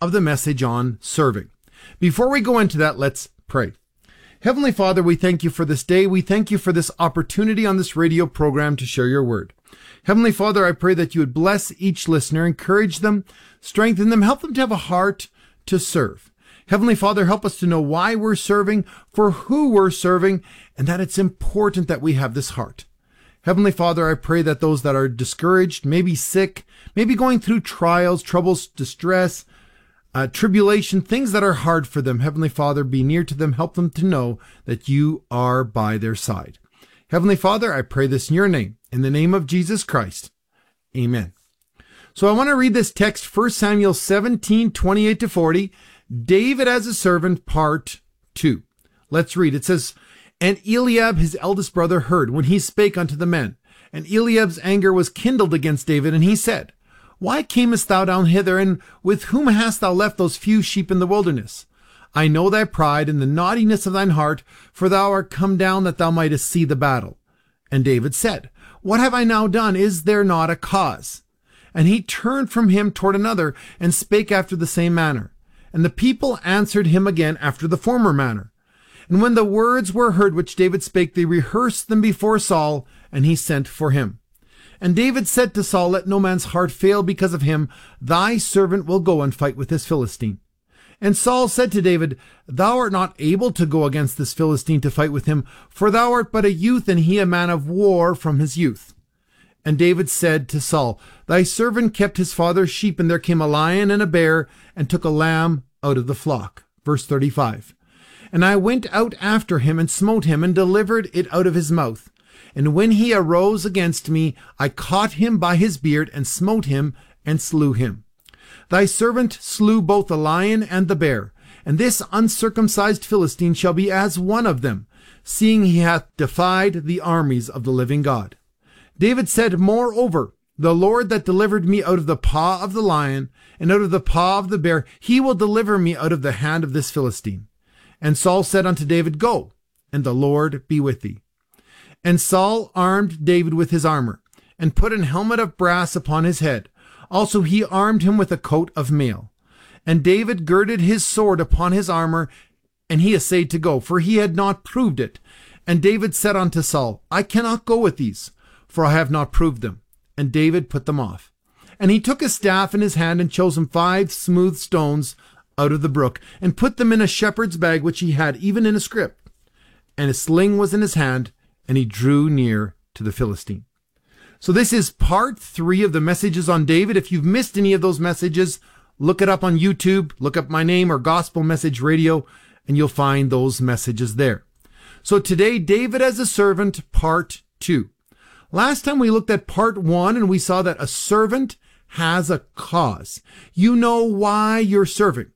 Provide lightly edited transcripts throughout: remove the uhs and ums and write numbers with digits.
of the message on serving. Before we go into that, let's pray. Heavenly Father, we thank you for this day. We thank you for this opportunity on this radio program to share your word. Heavenly Father, I pray that you would bless each listener, encourage them, strengthen them, help them to have a heart to serve. Heavenly Father, help us to know why we're serving, for who we're serving, and that it's important that we have this heart. Heavenly Father, I pray that those that are discouraged, maybe sick, maybe going through trials, troubles, distress, tribulation, things that are hard for them, Heavenly Father, be near to them, help them to know that you are by their side. Heavenly Father, I pray this in your name, in the name of Jesus Christ. Amen. So I want to read this text, 1 Samuel 17, 28-40, David as a servant, part 2. Let's read. It says, And Eliab, his eldest brother, heard when he spake unto the men. And Eliab's anger was kindled against David, and he said, Why camest thou down hither, and with whom hast thou left those few sheep in the wilderness? I know thy pride and the naughtiness of thine heart, for thou art come down that thou mightest see the battle. And David said, What have I now done? Is there not a cause? And he turned from him toward another, and spake after the same manner. And the people answered him again after the former manner. And when the words were heard which David spake, they rehearsed them before Saul, and he sent for him. And David said to Saul, Let no man's heart fail because of him. Thy servant will go and fight with this Philistine. And Saul said to David, Thou art not able to go against this Philistine to fight with him, for thou art but a youth, and he a man of war from his youth. And David said to Saul, Thy servant kept his father's sheep, and there came a lion and a bear, and took a lamb out of the flock. Verse 35. And I went out after him, and smote him, and delivered it out of his mouth. And when he arose against me, I caught him by his beard, and smote him, and slew him. Thy servant slew both the lion and the bear, and this uncircumcised Philistine shall be as one of them, seeing he hath defied the armies of the living God. David said, Moreover, the Lord that delivered me out of the paw of the lion, and out of the paw of the bear, he will deliver me out of the hand of this Philistine. And Saul said unto David, Go, and the Lord be with thee. And Saul armed David with his armor, and put an helmet of brass upon his head. Also he armed him with a coat of mail. And David girded his sword upon his armor, and he essayed to go, for he had not proved it. And David said unto Saul, I cannot go with these, for I have not proved them. And David put them off. And he took his staff in his hand, and chose him 5 smooth stones out of the brook, and put them in a shepherd's bag which he had, even in a scrip. And a sling was in his hand, and he drew near to the Philistine. So this is part 3 of the messages on David. If you've missed any of those messages, look it up on YouTube, look up my name or Gospel Message Radio, and you'll find those messages there. So today, David as a servant, part 2. Last time we looked at part 1, and we saw that a servant has a cause. You know why you're serving.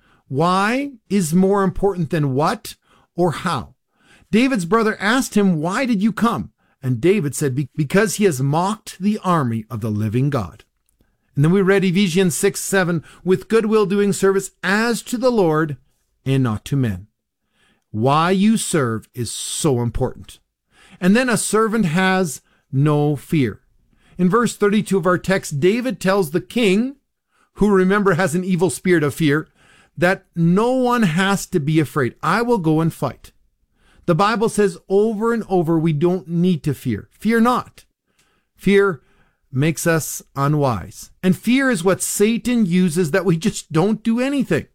Why is more important than what or how. David's brother asked him, Why did you come? And David said, Because he has mocked the army of the living God. And then we read Ephesians 6:7, with goodwill doing service as to the Lord and not to men. Why you serve is so important. And then a servant has no fear. In verse 32 of our text, David tells the king, who remember has an evil spirit of fear, that no one has to be afraid. I will go and fight. The Bible says over and over, we don't need to fear. Fear not. Fear makes us unwise. And fear is what Satan uses, that we just don't do anything.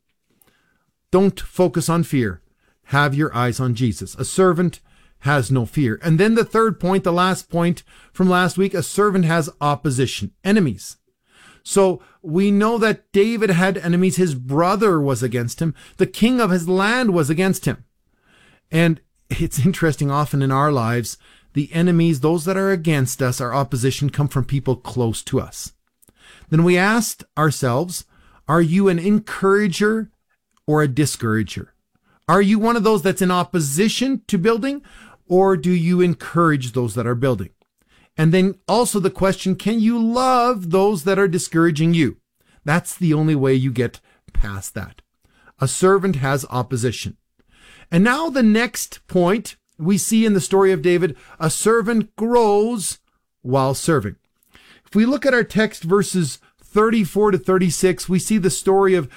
Don't focus on fear. Have your eyes on Jesus. A servant has no fear. And then the third point, the last point from last week, a servant has opposition, enemies. So we know that David had enemies. His brother was against him. The king of his land was against him. And it's interesting, often in our lives, the enemies, those that are against us, our opposition, come from people close to us. Then we asked ourselves, are you an encourager or a discourager? Are you one of those that's in opposition to building, or do you encourage those that are building? And then also the question, can you love those that are discouraging you? That's the only way you get past that. A servant has opposition. And now the next point we see in the story of David, a servant grows while serving. If we look at our text, verses 34 to 36, we see the story of